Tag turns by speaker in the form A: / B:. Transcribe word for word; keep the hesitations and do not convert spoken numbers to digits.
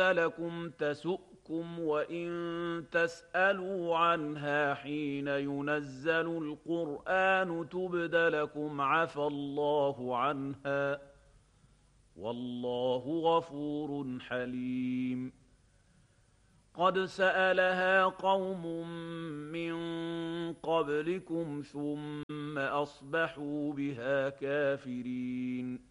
A: لكم تسؤكم وإن تسألوا عنها حين ينزل القرآن تبد لكم عفى الله عنها والله غفور حليم. قد سألها قوم من قبلكم ثم أصبحوا بها كافرين.